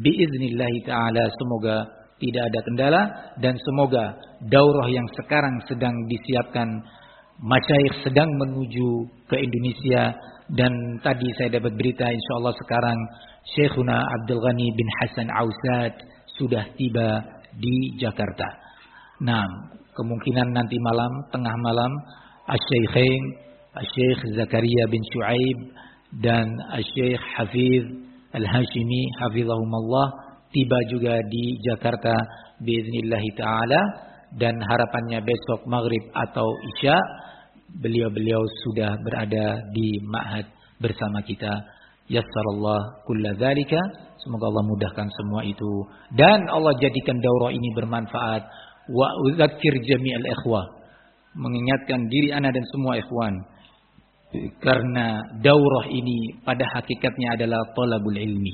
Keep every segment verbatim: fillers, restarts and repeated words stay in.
biiznillah taala semoga tidak ada kendala dan semoga daurah yang sekarang sedang disiapkan masyayikh sedang menuju ke Indonesia dan tadi saya dapat berita insyaallah sekarang Syekhuna Abdul Ghani bin Hasan Ausad sudah tiba di Jakarta. Nah, kemungkinan nanti malam, tengah malam Asy-Syaikhain Asy-Syaikh Zakaria bin Syuaib dan Asy-Syaikh Hafiz Al-Hashimi hafizahumullah tiba juga di Jakarta biiznillah taala dan harapannya besok maghrib atau isya beliau-beliau sudah berada di ma'had bersama kita. Yassarallah kulla dzalika, semoga Allah mudahkan semua itu dan Allah jadikan daurah ini bermanfaat. Wa udzakir jami'al ikhwah, mengingatkan diri ana dan semua ikhwan, karena daurah ini pada hakikatnya adalah talabul ilmi,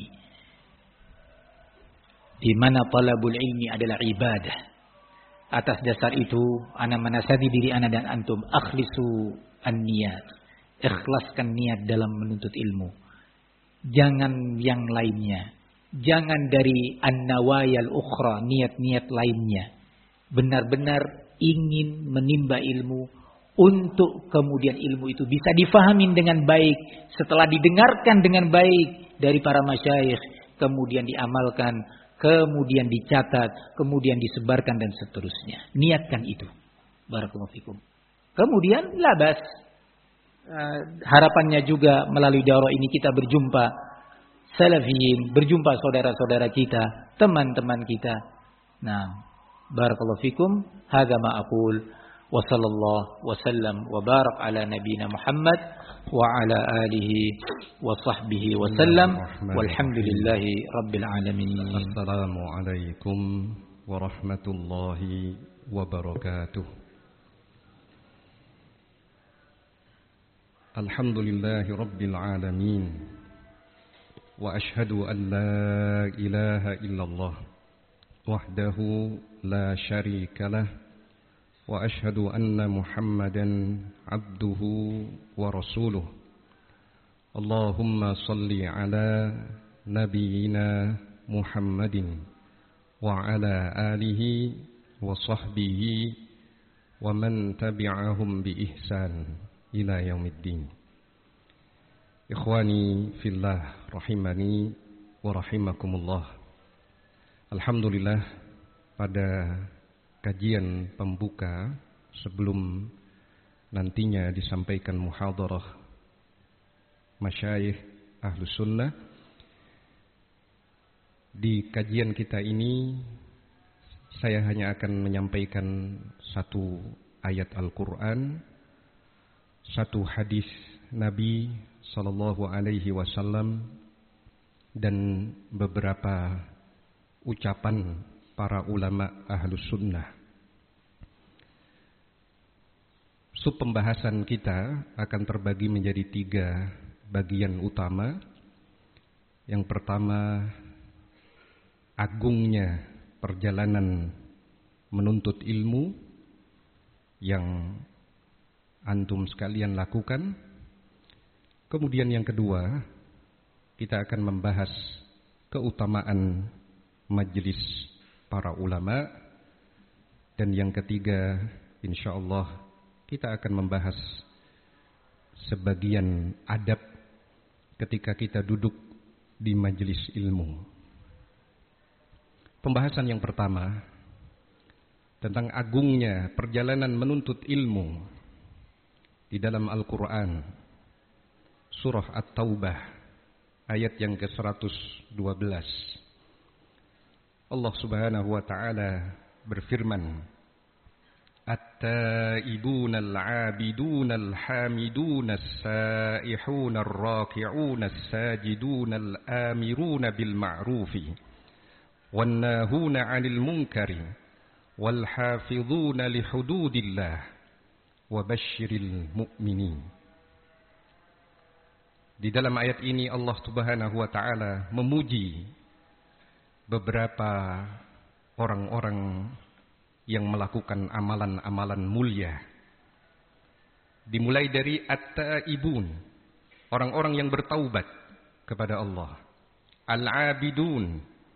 di mana talabul ilmi adalah ibadah. Atas dasar itu ana menasihati diri ana dan antum, akhlisu an-niyat, ikhlaskan niat dalam menuntut ilmu, jangan yang lainnya, jangan dari an-nawayal ukhra, niat-niat lainnya. Benar-benar ingin menimba ilmu untuk kemudian ilmu itu bisa difahamin dengan baik, setelah didengarkan dengan baik dari para masyayikh, kemudian diamalkan, kemudian dicatat, kemudian disebarkan dan seterusnya. Niatkan itu. Barakallahu fikum. Kemudian labas. Uh, harapannya juga melalui daurah ini kita berjumpa salafiyin, berjumpa saudara-saudara kita, teman-teman kita. Nah, barakallahu fikum. Hadza ma aqul wa sallallahu wa sallam wa barak ala nabiyyina Muhammad wa ala alihi wa sahbihi wa sallam walhamdulillahi rabbil alamin. Assalamu alaikum warahmatullahi wabarakatuh. Alhamdulillahi rabbil alamin wa ashhadu an la ilaha illallah wahdahu la syarika lah wa ashhadu anna Muhammadan abduhu wa rasuluh. Allahumma salli ala nabiyyina Muhammadin wa ala alihi wa sahbihi wa man tabi'ahum bi ihsan ila yaumiddin. Ikhwani fillah rahimani wa rahimakumullah. Alhamdulillah, pada kajian pembuka sebelum nantinya disampaikan muhadarah masyayikh Ahlus Sunnah, di kajian kita ini saya hanya akan menyampaikan satu ayat Al-Quran, satu hadis Nabi sallallahu alaihi wasallam, dan beberapa ucapan para ulama Ahlus Sunnah. Sub pembahasan kita akan terbagi menjadi tiga bagian utama. Yang pertama, agungnya perjalanan menuntut ilmu yang antum sekalian lakukan. Kemudian yang kedua, kita akan membahas keutamaan majelis para ulama. Dan yang ketiga, insyaallah kita akan membahas sebagian adab ketika kita duduk di majelis ilmu. Pembahasan yang pertama tentang agungnya perjalanan menuntut ilmu di dalam Al-Quran, surah At-Taubah ayat yang ke seratus dua belas. Allah Subhanahu wa taala berfirman, At-taibuna al-abiduna al-hamiduna as-saihuna ar-raki'una as-sajiduna al-amiruna bil-ma'rufi wan-nahuna 'anil munkari wal-hafizuna li hududillah wa basyiril mu'minin. Di dalam ayat ini Allah Subhanahu wa taala memuji beberapa orang-orang yang melakukan amalan-amalan mulia. Dimulai dari at-taibun, orang-orang yang bertaubat kepada Allah. Al-abidun,